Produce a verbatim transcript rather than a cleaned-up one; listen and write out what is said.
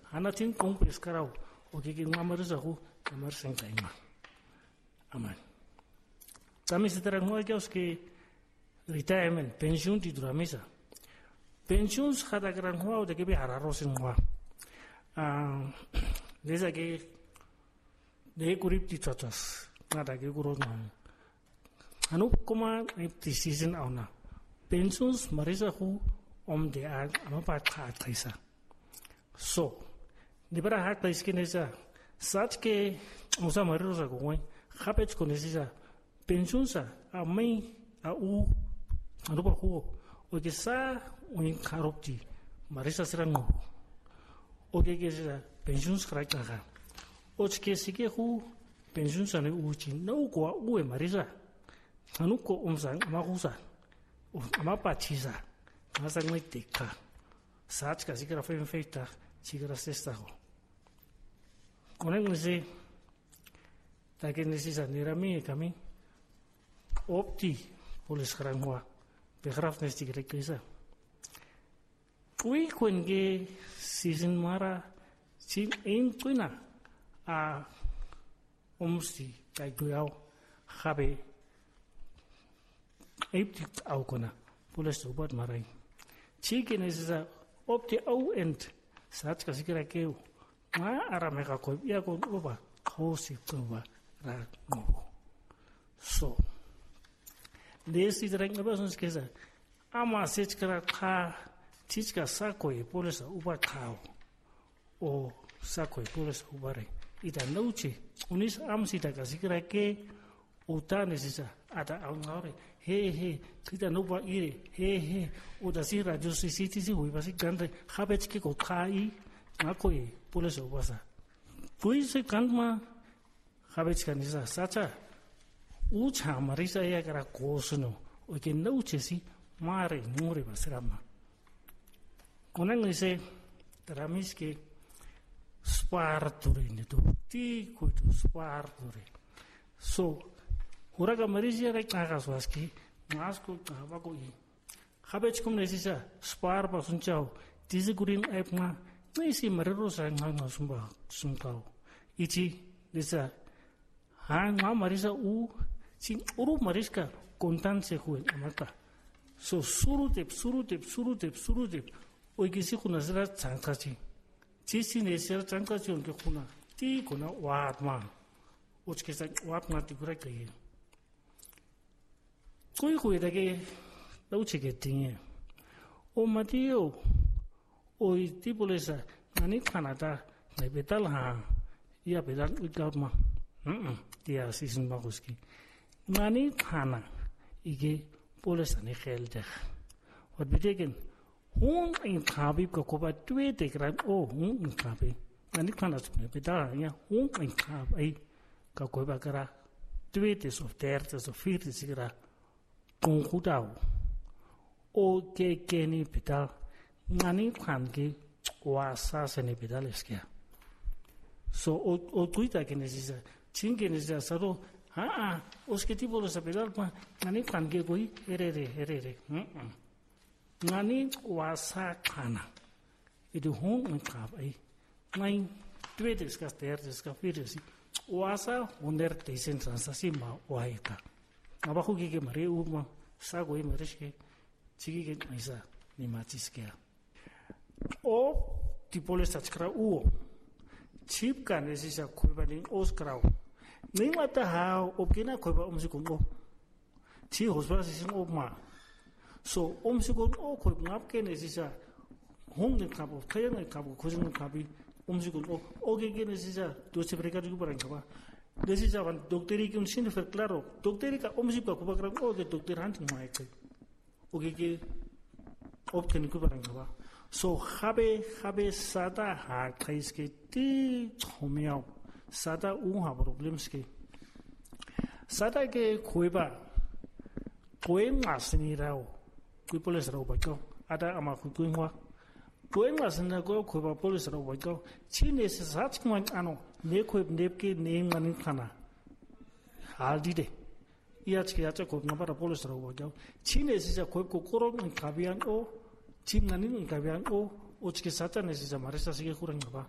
hanatin kung peskarau oke ke ngamar zahu ngamar sengkaima aman kami seterang ngoi ke retirement pensiun di dura mesa pensiun kada kerang ngoi udah kebe hararosin ngoi desa ke de kurip di cocos nada ke kurus ngoi anu koma decision auna pensiun marisa hu om de ag ama pat khat kaisa so dibara hat kais ke nesa sach ke musa marirosa ngoi khapech ko nesa pensiun sa a mai a u anu ba hu o ke sa uin kharopti marisa serang ngo o ke ke sa pensiun skra ka o ke sike hu pensiun sa ne u chi no ko u e marisa anu ko umsang ama husa ama pa chisa masa ngai tekka sach ka sikra fe feita sikra sesta ho konen se ta ke necesita nirami kami opti polis krangwa begraf nesti kisa pui kunge season mara sin ein kuina a umsi kai guau habe epti au kona polis obat marai chicken is a opti au end sach ka sikra keu ma ara me ka ko ya ko oba khosi ko ba ra no so desi drang na basun skeza ama sech kra kha chichka sako e polisa uba khao o sako e polisa ubare ita nauchi unis amsita ka sikra ke utane sisa ada aungare he he kita no ba ire he he o da sira jo si si si hui ba si gandre habech ke ko khai na koi polisa ubasa pui se kanma habech kan sisa sacha u cha marisa ya kara kosuno o ke nauchi si mare nure basrama konan ise teramis ke sparture ne to ti ko to sparture so uraga marisia ra ka swaski masko ka ba ko i khabech kum nesisa spar pa sunchao tizi gurin aipna nisi marero sa nga sumba sumkao ichi desa ha nga marisa u sin uru mariska kontan se huel amaka so surutep surutep surutep surutep oigisi khuna zara changkachi chisi ne ser changkachi onke khuna ti kona watma ochke sa watma ti gura kai koi koi dage dauchege tinge o matio oi ti polesa ani khanata nai betal ha ya betal utma hm dia season baguski mani khana ige polesa ne khelde what beteken hung in khabi ko ko ba twe te kra o hung in khabi ani khana ne betal ya hung in khabi ka ko ba kra twe te so ter te so fir te sigra con khudao o ke ke ni betal ngani khan ke wa sa se ne betal eskia so o o tuita ke necesita chinge necesita saro ha ha uske tipo de betal pa ngani khan ke koi ere re ere re hm ngani wa sa khana itu hong ng khap ai ngai twe des ka ter des ka fir si wa sa onder te sen sa si ma wa ita abajo que que mare uma sago e mareske chigi ke maisa ni machiske o tipo le sachkra u chip kan esisa khoibani oskrao nei mata ha opkina khoiba umsi kumbo chi hosba sisin opma so umsi kun o khoib ngap ke nesisa hong ne khabo khayang ne khabo khojing ne khabi umsi kun o oge ke nesisa doche breka ju parang khaba Decisa van doctori que un sin fer claro doctori ka omsi pa kuba kram o ke doctor han mai ke o ke ke opten ku barang ba so habe habe sada ha kais ke ti chomiao sada u ha problems ke sada ke khoiba koen asni rao ku polis rao ba ko ada ama ku ku ngwa koen asna ko khoiba polis rao ba ko chine se sach kman ano ne khoib nep ke ne ngani khana haldi de iach ke acha ko ngapara polis rao ba ko chine se ja khoib ko korong kabian o chin ngani kabian o ochke sata ne se ja marisa se ke khurang ba